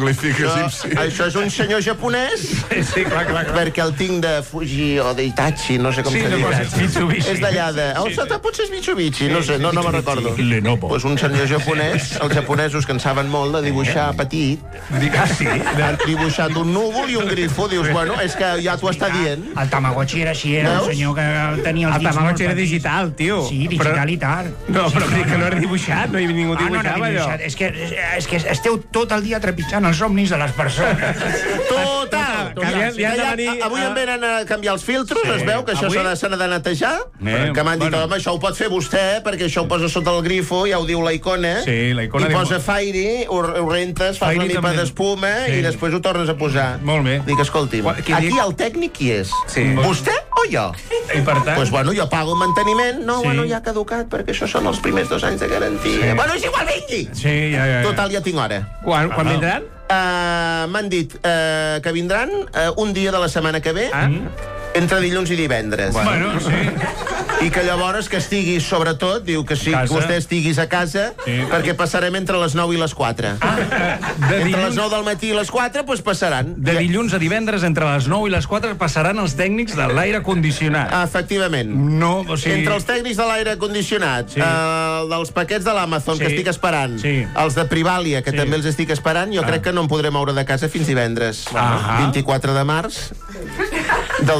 jeroglífic egipci. Això és un senyor japonès, perquè el tinc de Fuji o d'Itachi, no sé com se diu. Mitsubishi. És d'allà de... Potser és Mitsubishi, no sé, no me'n recordo. Lenovo. Pues un senyor japonès, els japonesos que en saben molt de dibuixar petit, han dibuixat un núvol i un grifo, dius, bueno, és que ja t'ho està dient. El Tamagotchi era així, era un senyor que tenia els dits... El Tamagotchi era digital, tio. Sí, digital i tal. No, però que no era dibuixat, no hi havia ningú dibuixava allò. És que esteu tot el dia trepitjant els somnis de les persones. Total. Avui em venen a canviar els filtros, es veu que això s'ha de netejar, que m'han dit, home, això ho pot fer vostè, perquè això ho posa sota el grifo, ja ho diu la Icona, i posa Fairy, ho rentes, fas una mica d'espuma i després ho tornes a posar. Molt bé. Dic, escolti'm, aquí el tècnic qui és? Vostè o jo? I per tant... Doncs bueno, jo pago el manteniment, no, bueno, ja ha caducat, perquè això són els primers 2 anys de garantia. Bueno, és igual, vingui! Sí, ja. Total, ja tinc hora. Quan vindran? M'han dit que vindran un dia de la setmana que ve, entre dilluns i divendres. Bueno, sí. I que llavors que estiguis, sobretot, diu que sí, que vostè estiguis a casa, perquè passarem entre les 9 i les 4. Entre les 9 del matí i les 4, doncs passaran. De dilluns a divendres, entre les 9 i les 4, passaran els tècnics de l'aire condicionat. Efectivament. No, o sigui... Entre els tècnics de l'aire condicionat, dels paquets de l'Amazon, que estic esperant, els de Privalia, que també els estic esperant, jo crec que no em podré moure de casa fins divendres. 24 de març del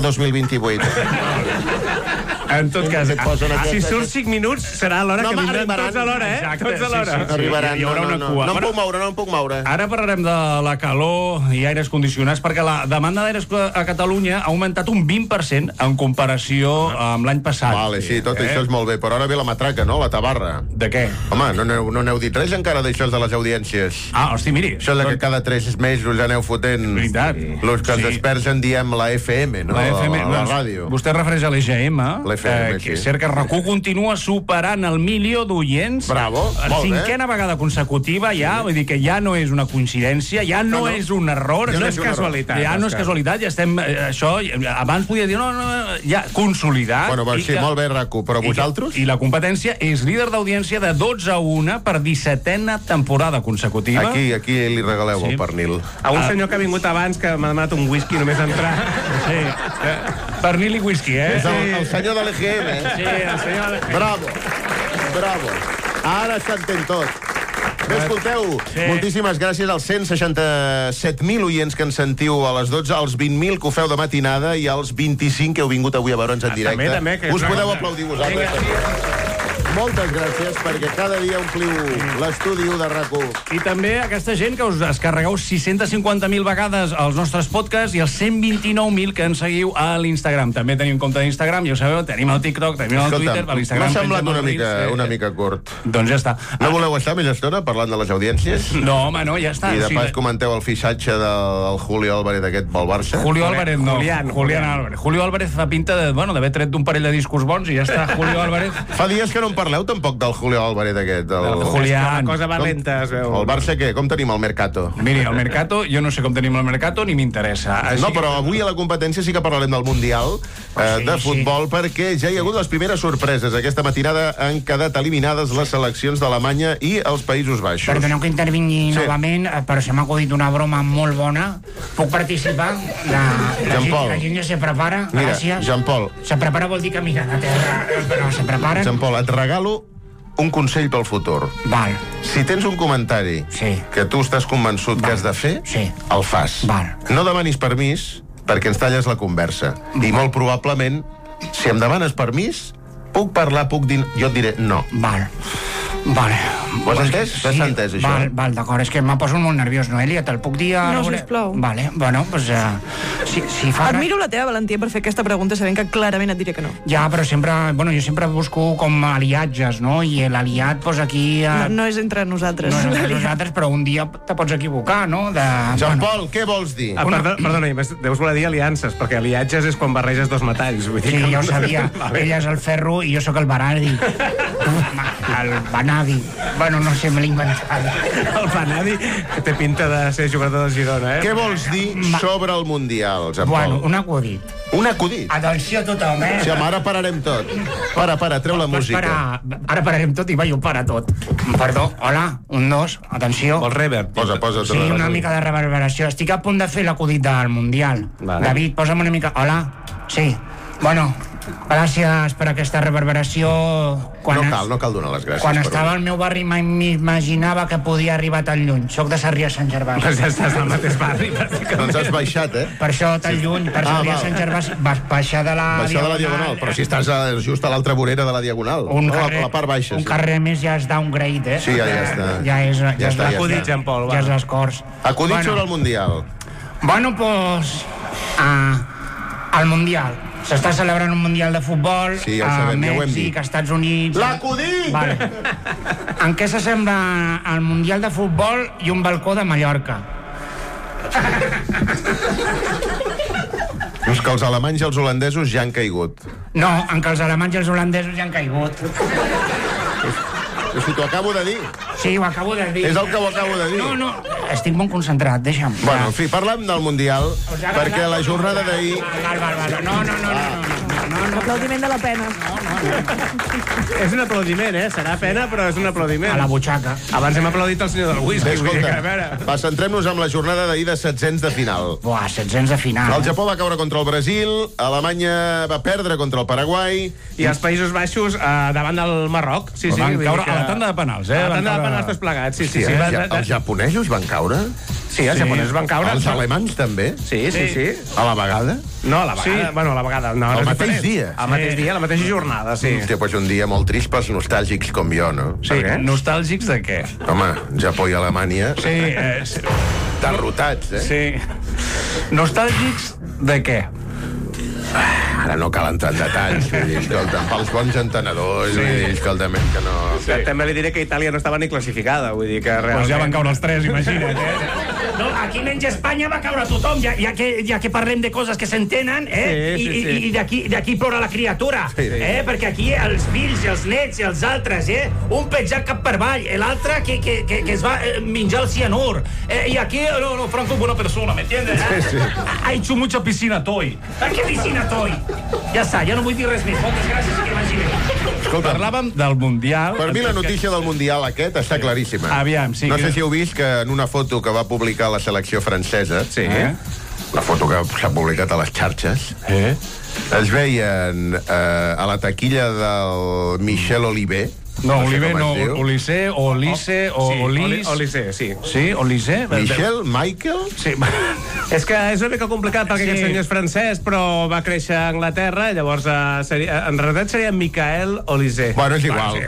2028. En tot cas, si surt 5 minuts, serà l'hora que vindran tots a l'hora, Tots a l'hora. Arribaran, hi haurà una cua. No em puc moure. Ara parlarem de la calor i aires condicionats, perquè la demanda d'aires a Catalunya ha augmentat un 20% en comparació amb l'any passat. Vale, sí, tot això és molt bé, però ara ve la matraca, no? La tabarra. De què? Home, no n'heu dit res encara d'això de les audiències. Hosti, miri. Això que cada 3 mesos ja aneu fotent... Veritat. Los que ens experts en diem la FM, no? La FM, la ràdio. Vostè es refereix a l'EGM, que és cert que RAC1 continua superant el milió d'oients. Bravo, molt bé. 5a vegada consecutiva, ja, vull dir que ja no és una coincidència, ja no és un error, no és casualitat. Ja no és casualitat, ja estem... Això, abans podia dir, no, ja, consolidat. Bueno, sí, molt bé, RAC1, però vosaltres? I la competència és líder d'audiència de 12-1 per 17a temporada consecutiva. Aquí li regaleu el pernil. A un senyor que ha vingut abans, que m'ha demanat un whisky només entrar. Sí, pernil i whisky, És el senyor de l'EGM, Sí, el senyor de l'EGM. Bravo. Ara s'entén tot. Bé, escolteu, moltíssimes gràcies als 167.000 oients que ens sentiu a les 12, als 20.000 que ho feu de matinada i als 25 que heu vingut avui a veure'ns en directe. També, us podeu aplaudir vosaltres. Moltes gràcies, perquè cada dia ompliu l'estudi de RAC1. I també aquesta gent que us descarregueu 650.000 vegades als nostres podcasts i els 129.000 que ens seguiu a l'Instagram. També tenim compte d'Instagram, ja ho sabeu, tenim el TikTok, tenim el Twitter, a l'Instagram... M'ha semblat una mica curt. Doncs ja està. No voleu estar més estona parlant de les audiències? No, home, no, ja està. I de pas comenteu el fitxatge del Julio Álvarez aquest pel Barça? Julio Álvarez no, Julián Álvarez. Julio Álvarez fa pinta d'haver tret d'un parell de discos bons i ja està, Julio Álvarez. Fa dies que no en parleu tampoc del Julio Álvarez aquest. Julián. La cosa va lenta, es veu. El Barça què? Com tenim el Mercato? Miri, el Mercato, jo no sé com tenim el Mercato ni m'interessa. No, però avui a la competència sí que parlarem del Mundial de futbol, perquè ja hi ha hagut les primeres sorpreses. Aquesta matinada han quedat eliminades les seleccions d'Alemanya i els Països Baixos. Perdoneu que intervingui novament, però se m'ha acudit una broma molt bona. Puc participar? La gent ja se prepara. Gràcies. Jean-Paul. Se prepara vol dir que mira a terra, però se prepara. Jean-Paul, et regalo un consell pel futur. Val. Si tens un comentari que tu estàs convençut que has de fer, el fas. Val. No demanis permís perquè ens talles la conversa. I molt probablement, si em demanes permís, puc parlar, puc dir... Jo et diré no. Val. Vale. Ho has entès? Sí. T'has entès, això? Val, d'acord. És que m'ha posat molt nerviós, Noelia. Te'l puc dir a... No, sisplau. Vale, bueno, doncs... Si fa... Admiro la teva valentia per fer aquesta pregunta sabent que clarament et diré que no. Ja, però sempre... Bueno, jo sempre busco com aliatges, no? I l'aliat, doncs aquí... No és entre nosaltres. No és entre nosaltres, però un dia te pots equivocar, no? Jean-Paul, què vols dir? Perdona, deus voler dir aliances, perquè aliatges és quan barreges dos metalls. Sí, ja ho sabia. Ella és el ferro i jo sóc el vanadi. El vanadi. Bueno, no sé, me l'he inventat. El vanadi té pinta de ser jugador del Girona, Què vols dir sobre el Mundial? el Jean Paul? Bueno, un acudit. Un acudit? Atenció a tothom, Sí, home, ara pararem tot. Para, treu la música. Ara pararem tot i ho para tot. Perdó, hola, 1, 2, atenció. Vol reverb? Posa. Sí, una mica de reverberació. Estic a punt de fer l'acudit del Mundial. David, posa'm una mica... Hola? Sí. Bueno, gràcies per aquesta reverberació. No cal donar les gràcies. Quan estava al meu barri mai m'imaginava que podia arribar tan lluny. Soc de Sarrià Sant Gervasi. Ja estàs al mateix barri. Doncs has baixat, Per això tan lluny, per Sarrià Sant Gervasi. Vas baixar de la Diagonal. Però si estàs just a l'altra vorera de la Diagonal. A la part baixa. Un carrer més ja és downgrade, Sí, ja està. Ja és l'acudit, Jean Paul. Ja és les Corts. Acudit sobre el Mundial. Bueno, doncs... El Mundial. S'està celebrant un Mundial de futbol a Mèxic, Estats Units... L'acudit! Vale. En què s'assembla el Mundial de futbol i un balcó de Mallorca? És que els alemanys i els holandesos ja han caigut. No, en què els alemanys i els holandesos ja han caigut. És que t'ho acabo de dir. Sí, ho acabo de dir. És el que ho acabo de dir. No, estic molt concentrat, deixa'm. Bueno, en fi, parlem del Mundial, perquè la jornada d'ahir... No. Aplaudiment de la pena. És un aplaudiment, Serà pena, però és un aplaudiment. A la butxaca. Abans hem aplaudit el senyor del whisky. Escolta, centrem-nos amb la jornada d'ahir de setzents de final. Buah, setzents de final. El Japó va caure contra el Brasil, Alemanya va perdre contra el Paraguai... I els Països Baixos davant del Marroc. Sí, van caure a la tanda de penals, A la tanda de penals tots plegats, sí. Els japonesos van caure? Sí, els japonesos van caure. Els alemans també? Sí. A la vegada? No, a la vegada. Bueno, a la vegada. No, el mateix dia? El mateix dia, la mateixa jornada, sí. Hòstia, doncs un dia molt trist pels nostàlgics com jo, no? Sí, nostàlgics de què? Home, Japó i Alemanya... Sí. Derrotats, Sí. Nostàlgics de què? Ara no cal entrar en detalls, vull dir, escolta, pels bons entenedors, vull dir, escolta, que no... També li diré que Itàlia no estava ni classificada, vull dir que realment... Pues ja van caure els 3, imagina't, No, aquí menys Espanya va caure tothom, ja que parlem de coses que s'entenen, i d'aquí plora la criatura, perquè aquí els fills i els nets i els altres, un petjat cap per avall, l'altre que es va menjar el cianur, i aquí, no, Franco es buena persona, ¿me entiendes? Ha hecho mucha piscina toy. Per què piscina toy? Ja està, ja no vull dir res més, moltes gràcies i que vagi bé. Escolta, parlàvem del Mundial. Per mi la notícia del Mundial aquest està claríssima. Aviam, sí. No sé si heu vist que en una foto que va publicar la selecció francesa, la foto que s'ha publicat a les xarxes, es veien a la taquilla del Michel Oliver. No, Oliver no, Olise, Olise, Olise, sí. Sí, Olise? Michel, Michael? Sí, és que és una mica complicat perquè aquest senyor és francès, però va créixer a Anglaterra, llavors en realitat seria Michael Olise. Bueno, és igual.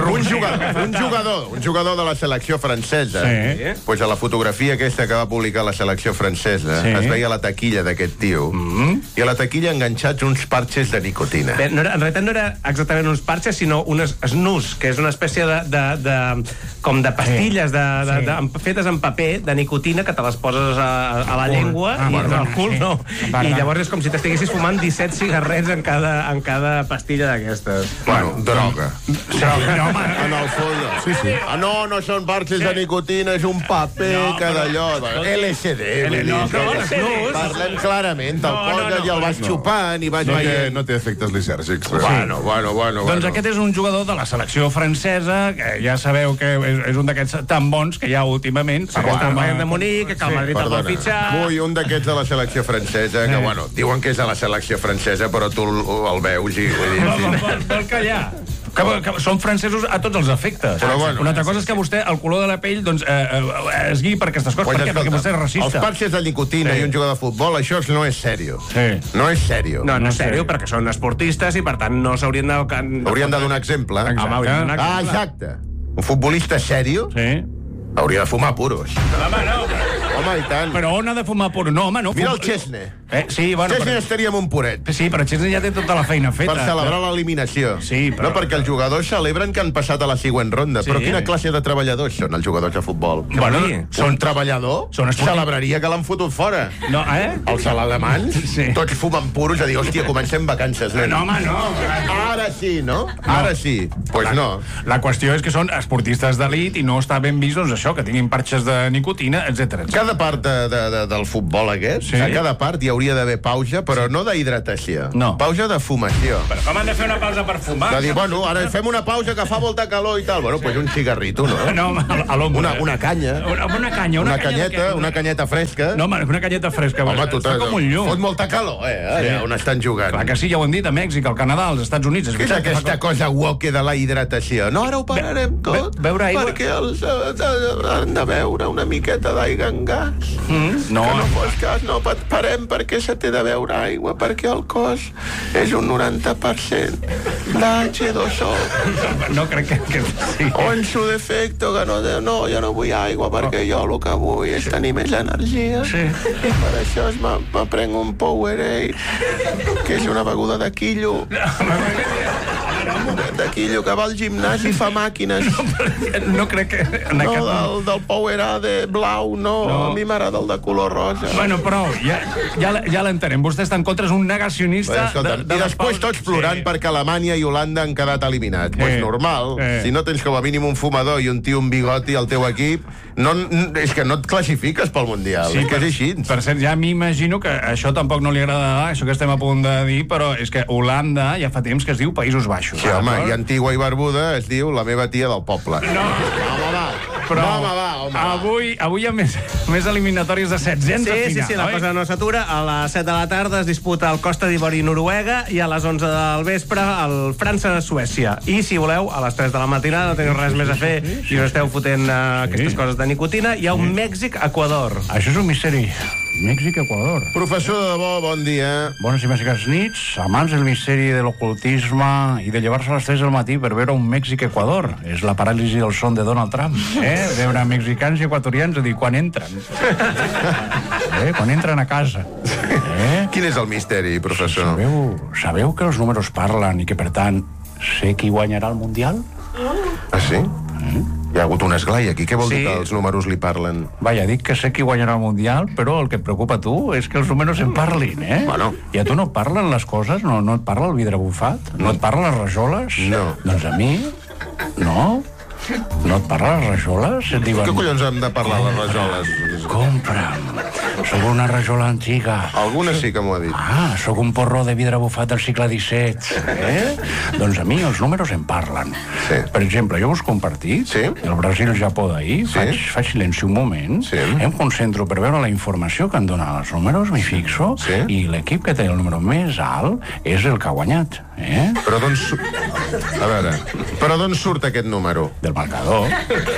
Un jugador de la selecció francesa. Pues a la fotografia aquesta que va publicar la selecció francesa es veia la taquilla d'aquest tio i a la taquilla enganxats uns parxes de nicotina. Bé, en realitat no era exactament uns parxes, sinó unes snus, que és una espècie com de pastilles fetes en paper de nicotina que te les poses a la llengua i al cul, no. I llavors és com si t'estiguessis fumant 17 cigarrets en cada pastilla d'aquestes. Bueno, droga. En el fons. No són parxes de nicotina, és un paper que d'allò... LSD. Parlem clarament, te'l poses i el vas xupant i vas veient... No té efectes lisèrgics. Bueno. Doncs aquest és un jugador de la selecció francesa, que ja sabeu que és un d'aquests tan bons que hi ha últimament. El Bayern de Munic, que el Madrid el vol fitxar... Vull un d'aquests de la selecció francesa, que, bueno, diuen que és de la selecció francesa, però tu el veus i... Vol callar. Que són francesos a tots els efectes. Una altra cosa és que vostè, el color de la pell, doncs, es guiï per aquestes coses. Per què? Perquè vostè és racista. Els parxes de nicotina i un jugador de futbol, això no és sèrio. No és sèrio. No és sèrio, perquè són esportistes i, per tant, no s'haurien de... Haurien de donar exemple. Exacte. Un futbolista sèrio hauria de fumar puros. Home, i tant. Però on ha de fumar puros? No, home, no. Mira el Chesney. Sí, bueno... Chesney estaria amb un puret. Sí, però Chesney ja té tota la feina feta. Per celebrar l'eliminació. Sí, però... No, perquè els jugadors celebren que han passat a la següent ronda. Però quina classe de treballadors són els jugadors de futbol? Bueno, un treballador celebraria que l'han fotut fora. No, Els alemans, tots fumen puros, a dir, hòstia, comencem vacances, nen. No, home, no. Ara sí, no? Ara sí. Pues no. La qüestió és que són esportistes d'elit i no està ben vist, doncs, això, que tinguin parxes de nicotina, etc. Cada part del futbol aquest, a cada part hi hauria d'haver pausa, però no d'hidratació. Pausa de fumació. Però com han de fer una pausa per fumar? De dir, bueno, ara fem una pausa que fa molta calor i tal. Bueno, doncs un cigarrito, no? No, a l'ombra. Una canya. Una canyeta fresca. No, home, una canyeta fresca. Home, tu fa com un llum. Fot molta calor, on estan jugant. Clar que sí, ja ho hem dit, a Mèxic, al Canadà, als Estats Units. Què és aquesta cosa woke de la hidratació? No, ara ho pararem tot. Beure aigua? Perquè els han de beure una miqueta d'aigua en gas. No. Que no fos cas, no parem perquè se té de beure aigua, perquè el cos és un 90% d'H2O. No crec que sí. O en su defecto, que no, jo no vull aigua perquè jo el que vull és tenir més energia. Sí. I per això m'aprenc un Powerade, que és una beguda de quillo. De quillo que va al gimnàs i fa màquines. No crec que... No, del Powerade blau, no. A mi m'agrada el de color rosa. Bueno, prou, ja l'entenem. Vostè està en contra, és un negacionista... I després tots plorant perquè Alemanya i Holanda han quedat eliminats. Doncs normal, si no tens com a mínim un fumador i un tio amb bigoti al teu equip, és que no et classifiques pel Mundial. Sí, que és així. Per cert, ja m'imagino que això tampoc no li agrada, això que estem a punt de dir, però és que Holanda ja fa temps que es diu Països Baixos. Sí, home, i Antigua i Barbuda es diu la meva tia del poble. No. Però avui hi ha més eliminatòries de 700 a final, Sí, la cosa no s'atura. A les 7 de la tarda es disputa el Costa d'Ivori i Noruega i a les 11 del vespre el França-Suècia. I, si voleu, a les 3 de la matinada, no teniu res més a fer i us esteu fotent aquestes coses de nicotina, hi ha un Mèxic-Equador. Això és un misteri. Mèxic-Equador. Professor de debò, bon dia. Bones i màgiques nits, amants del misteri de l'ocultisme i de llevar-se a les 3 del matí per veure un Mèxic-Equador. És la paràlisi del son de Donald Trump. Veure mexicans i equatorians, dir, quan entren. Quan entren a casa. Quin és el misteri, professor? Sabeu que els números parlen i que, per tant, sé qui guanyarà el Mundial? Ah, sí? Hi ha hagut un esglai aquí. Què vol dir que els números li parlen? Vaja, dic que sé qui guanyarà el Mundial, però el que et preocupa a tu és que els números en parlin, Bueno. I a tu no et parlen les coses? No et parla el vidre bufat? No et parlen les rajoles? No. Doncs a mi, no. No et parla les rajoles? Et diuen... Què collons hem de parlar les rajoles? Compra'm. Soc una rajola antiga. Alguna sí que m'ho ha dit. Soc un porró de vidre bufat del segle XVII. Doncs a mi els números em parlen. Sí. Per exemple, jo busco un partit, el Brasil-Japó d'ahir, faig silenci un moment, em concentro per veure la informació que em donen els números, m'hi fixo, i l'equip que té el número més alt és el que ha guanyat. Però d'on surt... A veure, però d'on surt aquest número? Del marcador.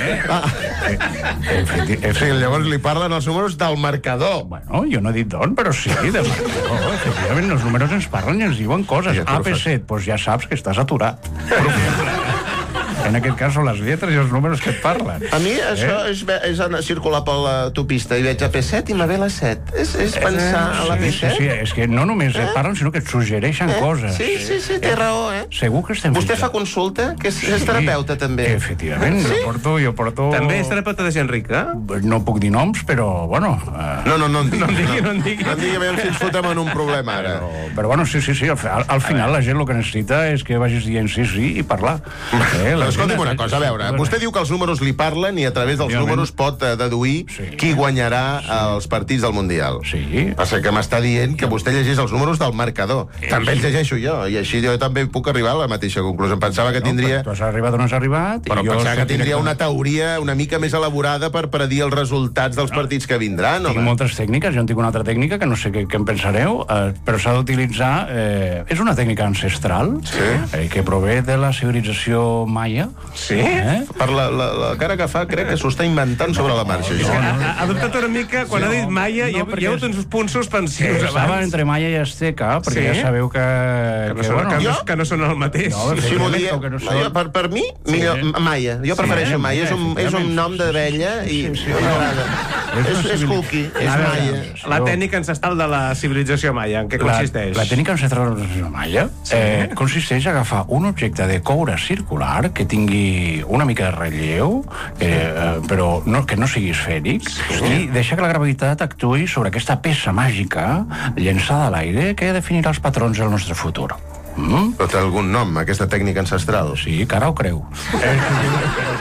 Sí, llavors li parlen els números del marcador. Bueno, jo no he dit d'on, però sí, del marcador. Efectivament, els números ens parlen i ens diuen coses. AP7, doncs ja saps que estàs aturat. En aquest cas són les lletres i els números que et parlen. A mi això és circular per l'autopista i veig AP7 i me ve la 7. És pensar a l'AP7? Sí, és que no només et parlen, sinó que et suggereixen coses. Sí, té raó, Segur que estem... Vostè fa consulta? Que és terapeuta, també. Efectivament, jo porto... També és terapeuta de gent rica? No puc dir noms, però, bueno... No en digui. No en digui. No en digui, veiem si ens fotem en un problema, ara. Però bueno, sí, al final la gent el que necessita és que vagis dient sí i parlar. Escolti'm una cosa, a veure, vostè diu que els números li parlen i a través dels números pot deduir qui guanyarà els partits del Mundial. Sí. Passa que m'està dient que vostè llegeix els números del marcador. També els llegeixo jo, i així jo també puc arribar a la mateixa conclusió. Em pensava que tindria... Tu has arribat o no has arribat... Però pensava que tindria una teoria una mica més elaborada per predir els resultats dels partits que vindran. Tinc moltes tècniques, jo en tinc una altra tècnica que no sé què en pensareu, però s'ha d'utilitzar... És una tècnica ancestral que prové de la civilització maia. Sí? Per la cara que fa, crec que s'ho està inventant sobre la marxa. Ha dubtat una mica, quan ha dit maia, hi ha hagut uns punts suspensius. Estava entre maia i azteca, perquè ja sabeu que no són el mateix. Si m'ho digueu, per mi, millor maia. Jo prefereixo maia. És un nom d'abella i m'agrada. És cookie, és maia. La tècnica ancestral de la civilització maia, en què consisteix? La tècnica ancestral de la civilització maia consisteix a agafar un objecte de coure circular que tingui una mica de relleu, però que no sigui esfèric, i deixar que la gravitat actuï sobre aquesta peça màgica llançada a l'aire que definirà els patrons del nostre futur. Però té algun nom, aquesta tècnica ancestral? Sí, que ara ho creu.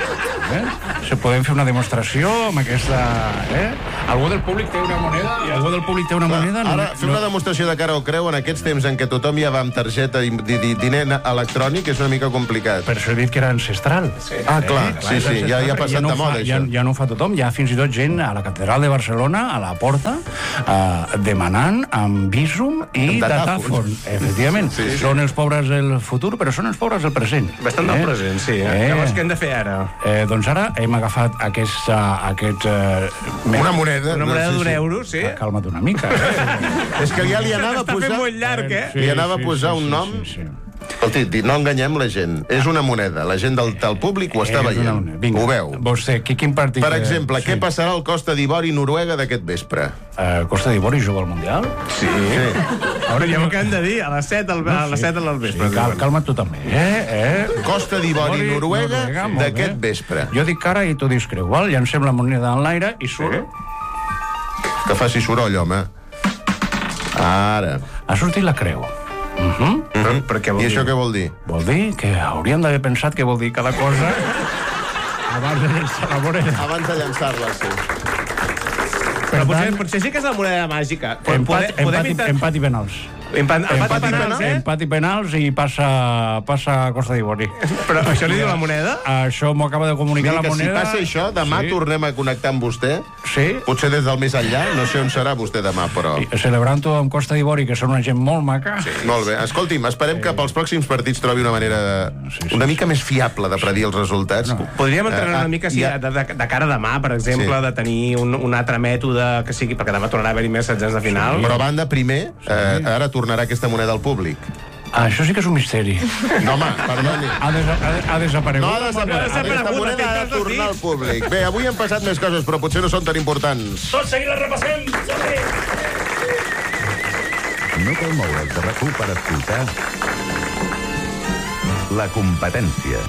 Se podem fer una demostració amb aquesta... Algú del públic té una moneda? Algú del públic té una moneda? Ara, fer una demostració de cara o creu en aquests temps en què tothom ja va amb targeta i diner electrònic és una mica complicat. Per això he dit que era ancestral. Ah, clar, sí, ja ha passat de moda, això. Ja no ho fa tothom, hi ha fins i tot gent a la catedral de Barcelona, a la porta, demanant amb Bizum i datàfon. Efectivament. Són els pobres del futur, però són els pobres del present. Bastant del present, sí. Llavors, què hem de fer ara? Doncs ara hem agafat aquest... Una moneda. Una moneda d'un euro, sí. Calma't una mica. És que ja li anava a posar... Està fent molt llarg, Li anava a posar un nom... Escolti, no enganyem la gent. És una moneda. La gent del públic ho està veient. Ho veu. Vostè, quin partit... Per exemple, què passarà al Costa d'Ivori i Noruega d'aquest vespre? Costa d'Ivori juga al Mundial? Sí. Ara ja ho que hem de dir, a les 7 del vespre. Calma't tu també. Costa d'Ivori i Noruega d'aquest vespre. Jo dic cara i tu dius creu, val? Llancem la moneda en l'aire i surt. Que faci soroll, home. Ara. Ha sortit la creu. Però què vol dir? I això què vol dir? Vol dir que hauríem d'haver pensat què vol dir cada cosa abans de llançar la moneda. Abans de llançar-la, sí. Però potser sí que és la moneda màgica. Empat i penals. Empat i penals i passa a Costa d'Ivori. Però això li diu la moneda? Això m'ho acaba de comunicar la moneda. Si passa això, demà tornem a connectar amb vostè. Sí. Potser des del més enllà. No sé on serà vostè demà, però... Celebrant-ho amb Costa d'Ivori, que són una gent molt maca. Sí. Molt bé. Escolti'm, esperem que pels pròxims partits trobi una manera una mica més fiable de predir els resultats. Podríem entrenar una mica de cara a demà, per exemple, de tenir un altre mètode que sigui, perquè demà tornarà a haver-hi més setzents de final. Però a banda, primer, ara tornarà aquesta moneda al públic. Això sí que és un misteri. No, home, perdoni. Ha desaparegut. No ha desaparegut. Aquesta moneda ha de tornar al públic. Bé, avui han passat més coses, però potser no són tan importants. Tot seguit les repassem. No cal moure's de RAC1 per escoltar La Competència.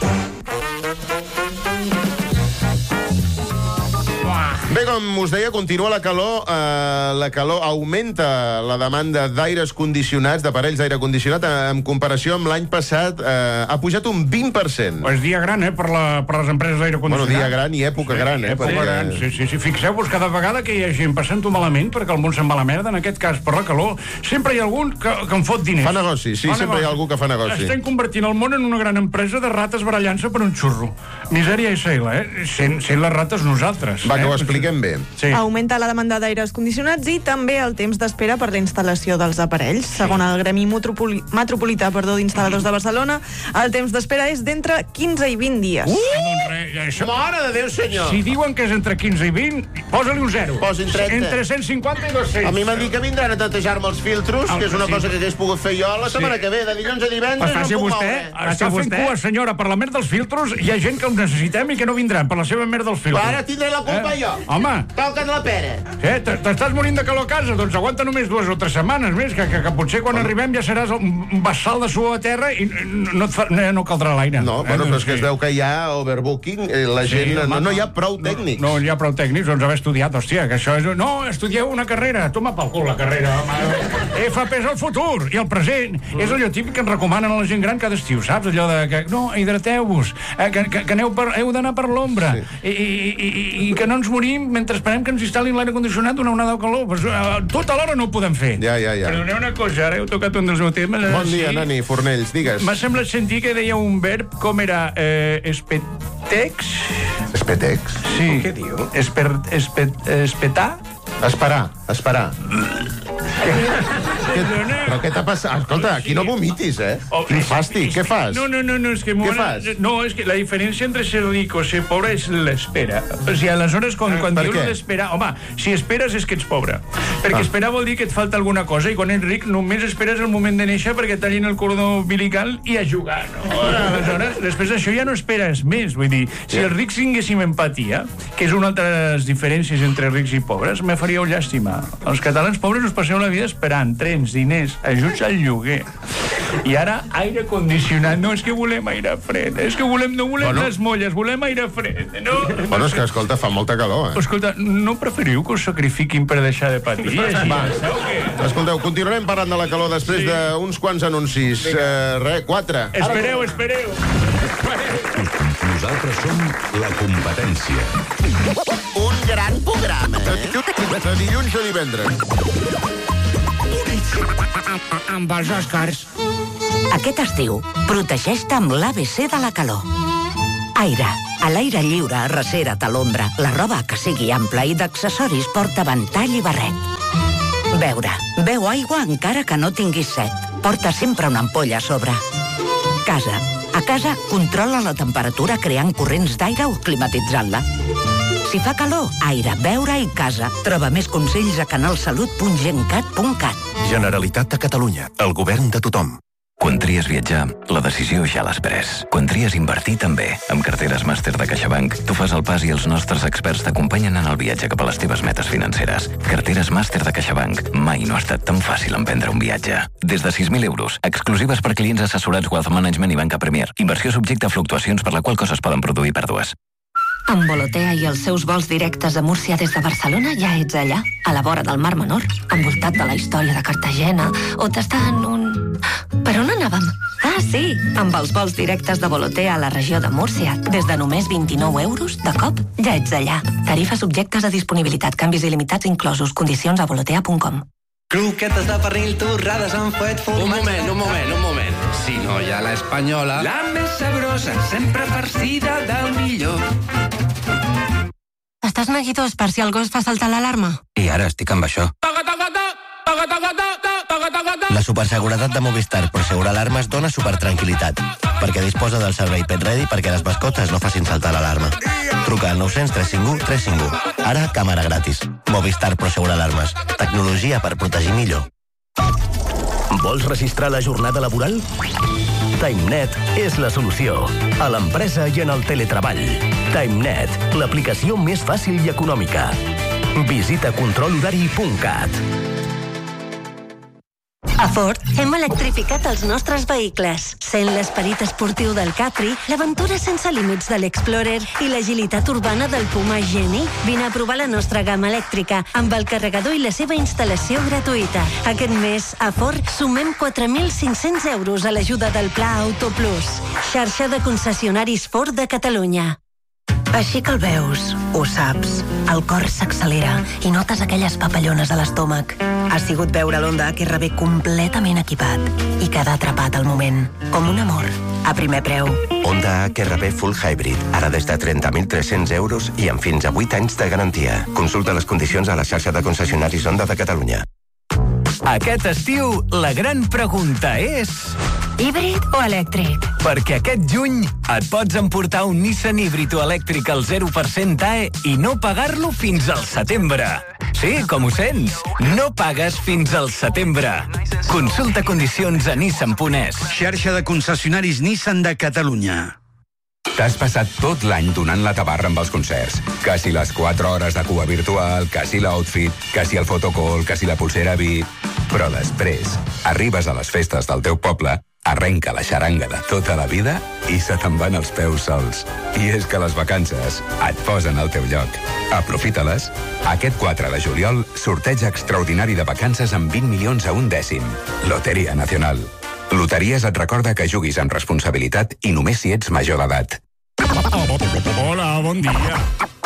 Bé, com us deia, continua la calor. La calor augmenta la demanda d'aires condicionats, d'aparells d'aire condicionat, en comparació amb l'any passat. Ha pujat un 20%. És dia gran, per les empreses d'aire condicionat. Bueno, dia gran i època gran, Època gran, sí. Fixeu-vos cada vegada que hi ha gent passant-ho malament, perquè el món se'n va a la merda, en aquest cas per la calor, sempre hi ha algun que en fot diners. Fa negoci, sí, sempre hi ha algú que fa negoci. Estem convertint el món en una gran empresa de rates barallant-se per un xurro. Misèria i SL, sent les rates nosaltres. Va, que ho expliquem bé. Sí. Augmenta la demanda d'aires condicionats i també el temps d'espera per la instal·lació dels aparells. Segons el Gremi Metropolità d'Instal·ladors de Barcelona, el temps d'espera és d'entre 15 i 20 dies. Doncs res, mare de Déu, senyor! Si diuen que és entre 15 i 20, posa-li un 0. Posin 30. Entre 150 i 200. A mi m'han dit que vindran a netejar-me els filtros, que és una cosa que hagués pogut fer jo la setmana que ve, de dilluns a divendres. Faci vostè. Està fent cua, senyora, per la merda dels filtros. Hi ha gent que ho necessitem i que no vindran per la seva merda dels filtros. Ara tindré la culpa jo. Home. Toca't la pera. T'estàs morint de calor a casa? Doncs aguanta només 2 o 3 setmanes més, que potser quan arribem ja seràs un bassal de suor a terra i no caldrà l'aire. No, bueno, però és que es veu que hi ha overbooking, la gent... No hi ha prou tècnics. No hi ha prou tècnics, doncs haver estudiat, hòstia, que això és... No, estudieu una carrera, toma pel cul la carrera, home. FP és el futur i el present. És allò típic que ens recomanen a la gent gran cada estiu, saps? Allò de que, no, hidrateu-vos, que heu d'anar per l'ombra i que no ens morim mentre esperem que ens instal·lin l'aire condicionat una onada de calor. Pues, tot alhora no ho podem fer. Ja. Perdoneu una cosa, ara heu tocat un dels meus temes. Bon dia, Nani Fornells, digues. M'ha semblat sentir que deia un verb com era espetex. Espetex? Sí. Què diu? Espetar? Esperar. Però què t'ha passat? Escolta, aquí no vomitis, Quin fàstic, què fas? No, és que... Què fas? No, és que la diferència entre ser rico i ser pobre és l'espera. O sigui, aleshores, quan dius l'espera... Home, si esperes és que ets pobre. Perquè esperar vol dir que et falta alguna cosa, i quan ets ric només esperes el moment de néixer perquè tallin el cordó umbilical i a jugar, no? Aleshores, després d'això ja no esperes més. Vull dir, si els rics tinguéssim empatia, que és una altra de les diferències entre rics i pobres, me faríeu llàstima. Els catalans pobres us passeu la vida esperant trens, diners, ajuts al lloguer. I ara, aire condicionat. No, és que volem aire fred. És que no volem les molles, volem aire fred. No? Bueno, és que, escolta, fa molta calor, Escolta, no preferiu que us sacrifiquin per deixar de patir? Va, escolteu, continuarem parlant de la calor després d'uns quants anuncis. 4. Espereu. Nosaltres som la competència. Un gran programa, De dilluns a divendres. Amb els Oscars. Aquest estiu, protegeix-te amb l'ABC de la calor. Aire. A l'aire lliure, arrecera't a l'ombra. La roba que sigui ampla i d'accessoris porta ventall i barret. Beure. Beu aigua encara que no tinguis set. Porta sempre una ampolla a sobre. Casa. A casa, controla la temperatura creant corrents d'aire o climatitzant-la. Si fa calor, aire, beure i casa. Troba més consells a canalsalut.gencat.cat. Generalitat de Catalunya. El govern de tothom. Quan tries viatjar, la decisió ja l'has pres. Quan tries invertir, també. Amb carteres màster de CaixaBank, tu fas el pas i els nostres experts t'acompanyen en el viatge cap a les teves metes financeres. Carteres màster de CaixaBank. Mai no ha estat tan fàcil emprendre un viatge. Des de 6.000 euros, exclusives per clients assessorats Wealth Management i Banca Premier. Inversió subjecte a fluctuacions per la qual cosa es poden produir pèrdues. Amb Volotea i els seus vols directes a Múrcia des de Barcelona ja ets allà, a la vora del Mar Menor, envoltat de la història de Cartagena, o tastant un... Per on anàvem? Ah, sí, amb els vols directes de Volotea a la regió de Múrcia, des de només 29 euros, de cop, ja ets allà. Tarifes subjectes a disponibilitat, canvis il·limitats inclosos, condicions a volotea.com. Croquetes de pernil, torrades amb fuet, formatge... Un moment. Si no hi ha l'espanyola... La més sabrosa, sempre farcida del millor. Estàs neguitós per si el gos fa saltar l'alarma? I ara estic amb això. La superseguretat de Movistar Prosegur Alarmes dona supertranquil·litat, perquè disposa del servei Pet Ready perquè les mascotes no facin saltar l'alarma. Truca al 900 351 351. Ara, càmera gratis. Movistar Prosegur Alarmes. Tecnologia per protegir millor. Vols registrar la jornada laboral? TimeNet és la solució. A l'empresa i en el teletreball. TimeNet, l'aplicació més fàcil i econòmica. Visita controlhorari.cat. A Ford hem electrificat els nostres vehicles. Sent l'esperit esportiu del Capri, l'aventura sense límits de l'Explorer i l'agilitat urbana del Puma Geni. Vine a provar la nostra gamma elèctrica amb el carregador i la seva instal·lació gratuïta. Aquest mes, a Ford, sumem 4.500 euros a l'ajuda del Pla Auto Plus. Xarxa de concessionaris Ford de Catalunya. Així que el veus, ho saps. El cor s'accelera i notes aquelles papallones a l'estómac. Ha sigut veure l'Honda HR-V completament equipat i quedar atrapat al moment. Com un amor, a primer preu. Honda HR-V Full Hybrid, ara des de 30.300 euros i amb fins a 8 anys de garantia. Consulta les condicions a la xarxa de concessionaris Honda de Catalunya. Aquest estiu, la gran pregunta és... Híbrid o elèctric? Perquè aquest juny et pots emportar un Nissan híbrid o elèctric al 0% AE i no pagar-lo fins al setembre. Sí, com ho sents? No pagues fins al setembre. Consulta condicions a Nissan.es. Xarxa de concessionaris Nissan de Catalunya. T'has passat tot l'any donant la tabarra amb els concerts. Que si les 4 hores de cua virtual, que si l'outfit, que si el fotocall, que si la pulsera VIP... Però després, arribes a les festes del teu poble, arrenca la xaranga de tota la vida i se te'n van els peus sols. I és que les vacances et posen al teu lloc. Aprofita-les. Aquest 4 de juliol, sorteig extraordinari de vacances amb 20 milions a un dècim. Loteria Nacional. Loteries et recorda que juguis amb responsabilitat i només si ets major d'edat. Hola, bon dia.